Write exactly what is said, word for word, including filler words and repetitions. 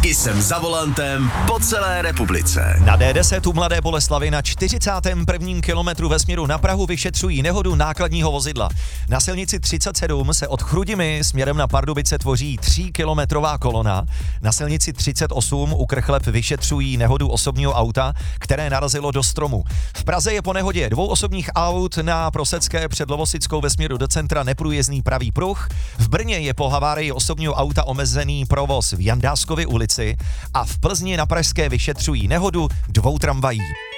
I jsem za volantem po celé republice. Na D deset u Mladé Boleslavi na čtyřicátém prvním kilometru ve směru na Prahu vyšetřují nehodu nákladního vozidla. Na silnici třicet sedm se od Chrudimi směrem na Pardubice tvoří tříkilometrová kolona. Na silnici třicet osm u Krchleb vyšetřují nehodu osobního auta, které narazilo do stromu. V Praze je po nehodě dvou osobních aut na Prosecké před Lovosickou ve směru do centra neprůjezdný pravý pruh. V Brně je po havárii osobního auta omezený provoz v Jandáskově ulici a v Plzni na Pražské vyšetřují nehodu dvou tramvají.